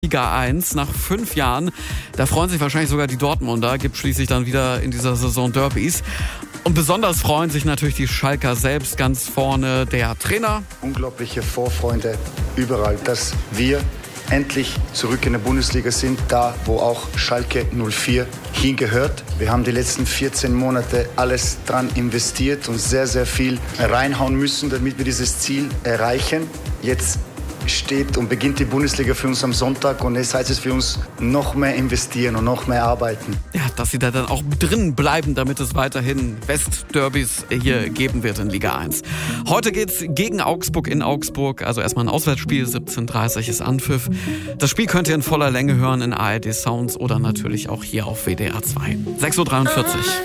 Liga 1 nach 5 Jahren. Da freuen sich wahrscheinlich sogar die Dortmunder. Gibt schließlich dann wieder in dieser Saison Derbys. Und besonders freuen sich natürlich die Schalker selbst, ganz vorne der Trainer. Unglaubliche Vorfreude überall, dass wir endlich zurück in der Bundesliga sind, da wo auch Schalke 04 hingehört. Wir haben die letzten 14 Monate alles dran investiert und sehr, sehr viel reinhauen müssen, damit wir dieses Ziel erreichen. Jetzt steht und beginnt die Bundesliga für uns am Sonntag und es heißt es für uns noch mehr investieren und noch mehr arbeiten. Ja, dass sie da dann auch drin bleiben, damit es weiterhin Westderbys hier geben wird in Liga 1. Heute geht's gegen Augsburg in Augsburg, also erstmal ein Auswärtsspiel, 17:30 ist Anpfiff. Das Spiel könnt ihr in voller Länge hören in ARD Sounds oder natürlich auch hier auf WDR 2. 6:43 Uhr.